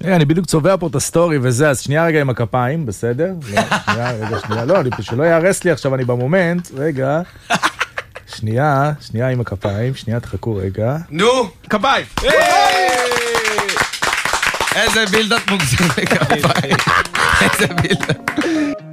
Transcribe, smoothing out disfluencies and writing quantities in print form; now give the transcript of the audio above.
אני בדיוק צובע פה את הסטורי וזה, אז שנייה רגע עם הכפיים, בסדר? שנייה, לא, שלא יערס לי עכשיו, אני במומנט, רגע. שנייה עם הכפיים, שנייה, תחכו רגע. נו, כפיים! איזה בילדות מוגזים לכפיים. איזה בילדות.